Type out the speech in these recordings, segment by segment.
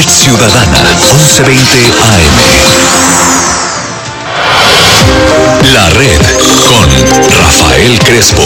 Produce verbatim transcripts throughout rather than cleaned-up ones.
Ciudadana, once veinte A M. La Red con Rafael Crespo.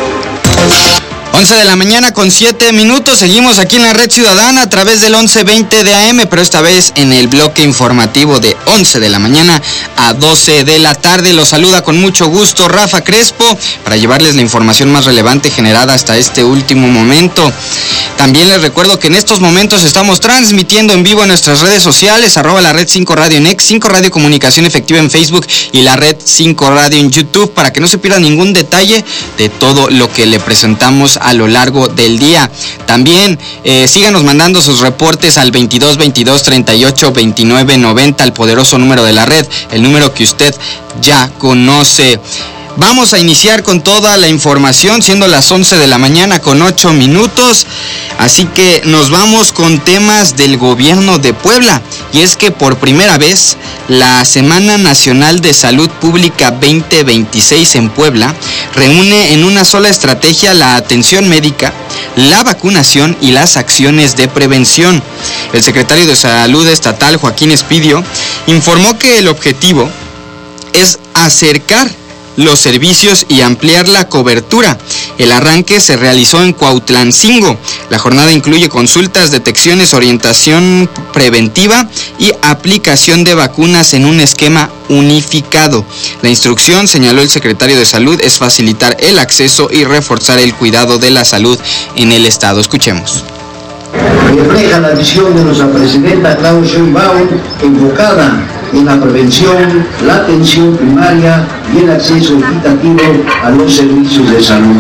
once de la mañana con siete minutos, seguimos aquí en la Red Ciudadana a través del once veinte de A M, pero esta vez en el bloque informativo de once de la mañana a doce de la tarde. Los saluda con mucho gusto Rafa Crespo para llevarles la información más relevante generada hasta este último momento. También les recuerdo que en estos momentos estamos transmitiendo en vivo en nuestras redes sociales, arroba la Red cinco Radio en X, cinco Radio Comunicación Efectiva en Facebook y la Red cinco Radio en YouTube, para que no se pierda ningún detalle de todo lo que le presentamos a lo largo del día. También eh, síganos mandando sus reportes al veintidós veintidós treinta y ocho veintinueve noventa, al poderoso número de la red, el número que usted ya conoce. Vamos a iniciar con toda la información, siendo las once de la mañana con ocho minutos, así que nos vamos con temas del gobierno de Puebla. Y es que por primera vez, la Semana Nacional de Salud Pública veinte veintiséis en Puebla reúne en una sola estrategia la atención médica, la vacunación y las acciones de prevención. El secretario de Salud Estatal, Joaquín Espidio, informó que el objetivo es acercar los servicios y ampliar la cobertura. El arranque se realizó en Cuautlancingo. La jornada incluye consultas, detecciones, orientación preventiva y aplicación de vacunas en un esquema unificado. La instrucción, señaló el secretario de Salud, es facilitar el acceso y reforzar el cuidado de la salud en el estado. Escuchemos. Refleja la visión de nuestra presidenta Claudia Sheinbaum, enfocada en la prevención, la atención primaria y el acceso equitativo a los servicios de salud.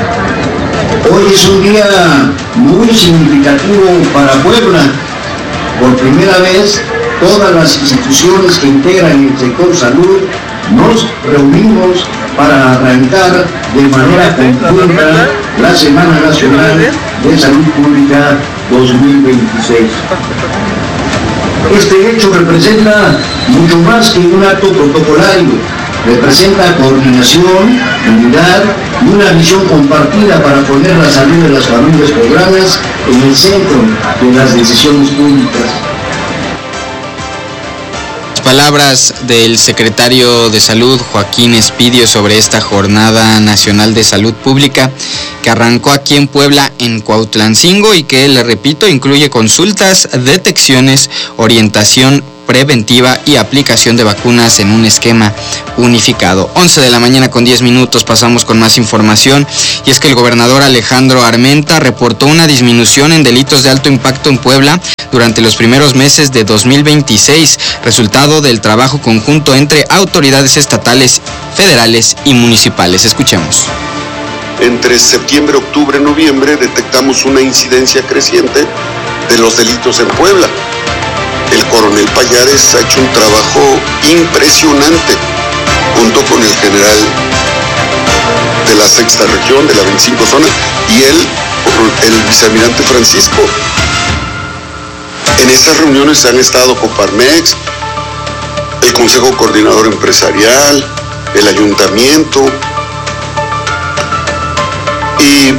Hoy es un día muy significativo para Puebla. Por primera vez, todas las instituciones que integran el sector salud nos reunimos para arrancar de manera conjunta la Semana Nacional de Salud Pública dos mil veintiséis. Este hecho representa mucho más que un acto protocolario, representa coordinación, unidad y una visión compartida para poner la salud de las familias poblanas en el centro de las decisiones públicas. Palabras del secretario de Salud, Joaquín Espidio, sobre esta Jornada Nacional de Salud Pública que arrancó aquí en Puebla, en Cuautlancingo, y que, le repito, incluye consultas, detecciones, orientación preventiva y aplicación de vacunas en un esquema unificado. once de la mañana con diez minutos, pasamos con más información, y es que el gobernador Alejandro Armenta reportó una disminución en delitos de alto impacto en Puebla durante los primeros meses de dos mil veintiséis, resultado del trabajo conjunto entre autoridades estatales, federales y municipales. Escuchemos. Entre septiembre, octubre, noviembre detectamos una incidencia creciente de los delitos en Puebla. El coronel Payares ha hecho un trabajo impresionante junto con el general de la sexta región, de la veinticinco zona, y él, el vicealmirante Francisco. En esas reuniones han estado Coparmex, el Consejo Coordinador Empresarial, el Ayuntamiento, y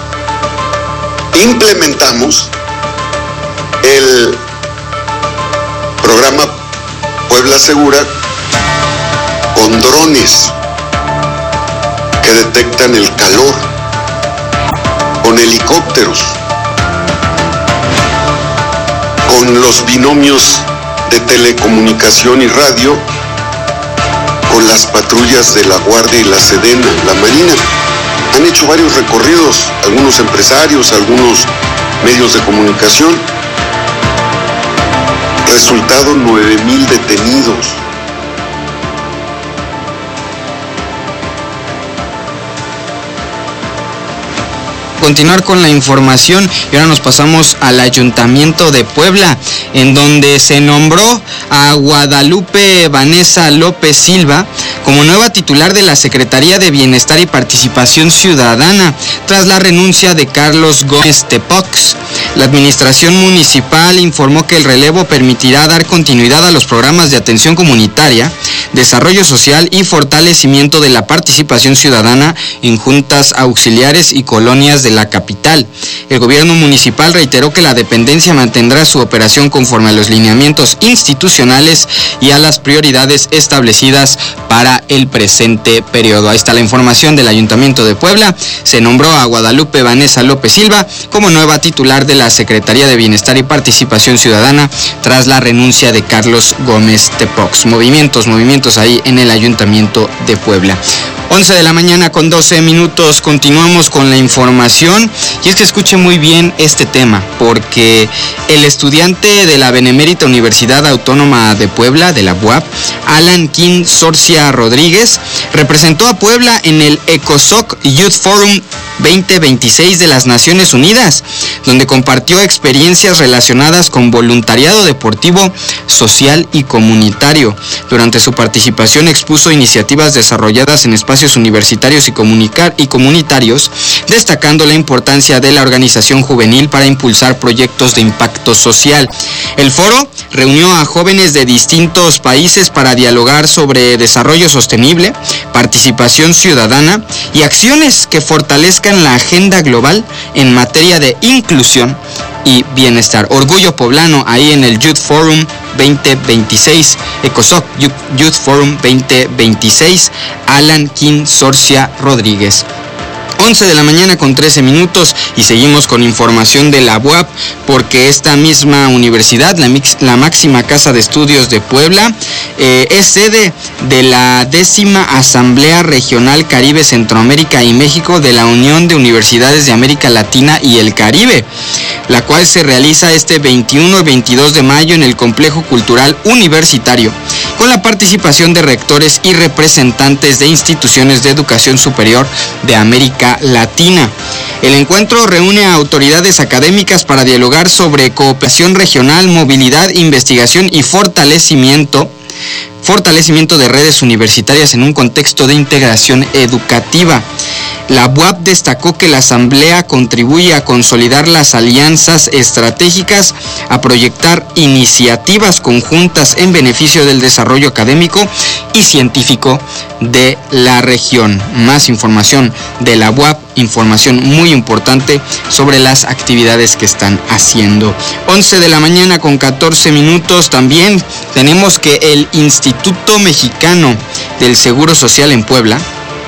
implementamos el programa Puebla Segura con drones que detectan el calor, con helicópteros, con los binomios de telecomunicación y radio, con las patrullas de la Guardia y la Sedena, la Marina. Han hecho varios recorridos, algunos empresarios, algunos medios de comunicación. Resultado, nueve mil detenidos. Continuar con la información, y ahora nos pasamos al Ayuntamiento de Puebla, en donde se nombró a Guadalupe Vanessa López Silva como nueva titular de la Secretaría de Bienestar y Participación Ciudadana, tras la renuncia de Carlos Gómez Tepox. La administración municipal informó que el relevo permitirá dar continuidad a los programas de atención comunitaria, desarrollo social y fortalecimiento de la participación ciudadana en juntas auxiliares y colonias de la capital. El gobierno municipal reiteró que la dependencia mantendrá su operación conforme a los lineamientos institucionales y a las prioridades establecidas para el presente periodo. Ahí está la información del Ayuntamiento de Puebla. Se nombró a Guadalupe Vanessa López Silva como nueva titular de la Secretaría de Bienestar y Participación Ciudadana tras la renuncia de Carlos Gómez Tepox. Movimientos, movimientos ahí en el Ayuntamiento de Puebla. once de la mañana con doce minutos, continuamos con la información y es que escuche muy bien este tema porque el estudiante de la Benemérita Universidad Autónoma de Puebla, de la U A P, Alan King Sorcia Rodríguez, representó a Puebla en el ECOSOC Youth Forum veinte veintiséis de las Naciones Unidas, donde compartió experiencias relacionadas con voluntariado deportivo, social y comunitario. Durante su participación expuso iniciativas desarrolladas en espacios universitarios y, comunicar y comunitarios, destacando la importancia de la organización juvenil para impulsar proyectos de impacto social. El foro reunió a jóvenes de distintos países para dialogar sobre desarrollo sostenible, participación ciudadana y acciones que fortalezcan la agenda global en materia de inclusión y bienestar. Orgullo poblano ahí en el Youth Forum veinte veintiséis, ECOSOC Youth Forum veinte veintiséis, Alan King Sorcia Rodríguez. once de la mañana con trece minutos y seguimos con información de la U A P porque esta misma universidad, la, mix, la máxima casa de estudios de Puebla, eh, es sede de la décima Asamblea Regional Caribe, Centroamérica y México de la Unión de Universidades de América Latina y el Caribe, la cual se realiza este veintiuno y veintidós de mayo en el Complejo Cultural Universitario, con la participación de rectores y representantes de instituciones de educación superior de América Latina. El encuentro reúne a autoridades académicas para dialogar sobre cooperación regional, movilidad, investigación y fortalecimiento fortalecimiento de redes universitarias en un contexto de integración educativa. La U A P destacó que la Asamblea contribuye a consolidar las alianzas estratégicas, a proyectar iniciativas conjuntas en beneficio del desarrollo académico y científico de la región. Más información de la U A P, información muy importante sobre las actividades que están haciendo. once de la mañana con catorce minutos. También tenemos que el Instituto Mexicano del Seguro Social en Puebla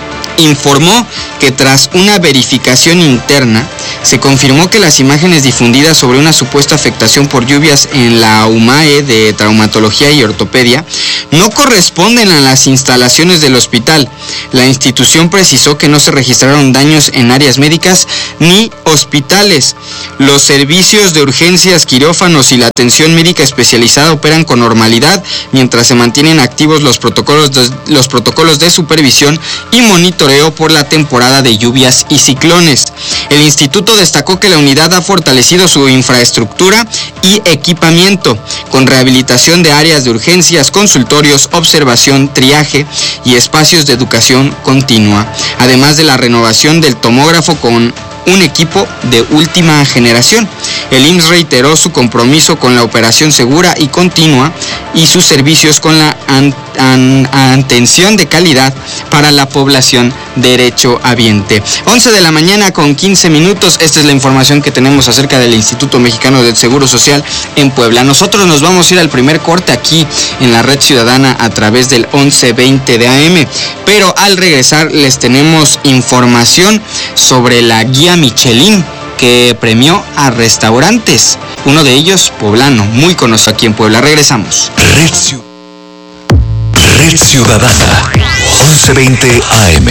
informó que tras una verificación interna se confirmó que las imágenes difundidas sobre una supuesta afectación por lluvias en la U M A E de Traumatología y Ortopedia no corresponden a las instalaciones del hospital. La institución precisó que no se registraron daños en áreas médicas ni hospitales. Los servicios de urgencias, quirófanos y la atención médica especializada operan con normalidad mientras se mantienen activos los protocolos de, los protocolos de supervisión y monitoreo por la temporada de lluvias y ciclones. El instituto destacó que la unidad ha fortalecido su infraestructura y equipamiento con rehabilitación de áreas de urgencias, consultorios, observación, triaje y espacios de educación continua, además de la renovación del tomógrafo con un equipo de última generación. El I M S S reiteró su compromiso con la operación segura y continua y sus servicios con la an, an, atención de calidad para la población derechohabiente. once de la mañana con quince minutos. Esta es la información que tenemos acerca del Instituto Mexicano del Seguro Social en Puebla. Nosotros nos vamos a ir al primer corte aquí en la Red Ciudadana a través del once veinte de A M, pero al regresar les tenemos información sobre la guía Michelin que premió a restaurantes, uno de ellos poblano, muy conocido aquí en Puebla. Regresamos. Red, Ciu- Red Ciudadana, once veinte A M.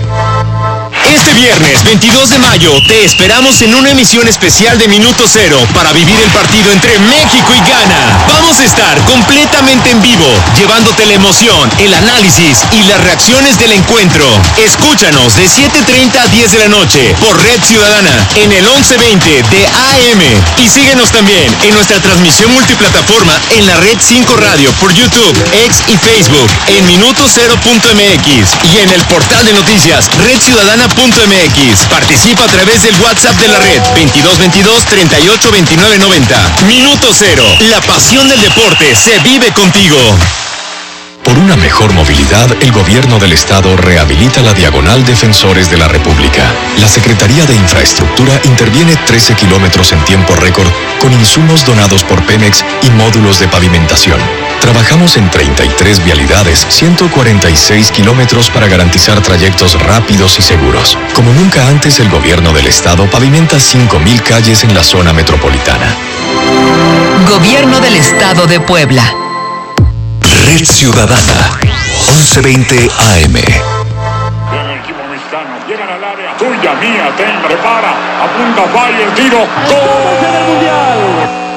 Este viernes veintidós de mayo te esperamos en una emisión especial de Minuto Cero para vivir el partido entre México y Ghana. Vamos a estar completamente en vivo, llevándote la emoción, el análisis y las reacciones del encuentro. Escúchanos de siete treinta a diez de la noche por Red Ciudadana en el once veinte de A M. Y síguenos también en nuestra transmisión multiplataforma en la Red cinco Radio por YouTube, X y Facebook en minuto cero punto m x y en el portal de noticias red ciudadana punto m x. Participa a través del WhatsApp de la red veintidós veintidós treinta y ocho veintinueve noventa. Minuto Cero, la pasión del deporte se vive contigo. Por una mejor movilidad, el Gobierno del Estado rehabilita la Diagonal Defensores de la República. La Secretaría de Infraestructura interviene trece kilómetros en tiempo récord con insumos donados por Pemex y módulos de pavimentación. Trabajamos en treinta y tres vialidades, ciento cuarenta y seis kilómetros para garantizar trayectos rápidos y seguros. Como nunca antes, el Gobierno del Estado pavimenta cinco mil calles en la zona metropolitana. Gobierno del Estado de Puebla. Red Ciudadana, once veinte A M. Viene el equipo mexicano, llegan al área, tuya, mía, ten, prepara, apunta, falla, el tiro, ¡gol!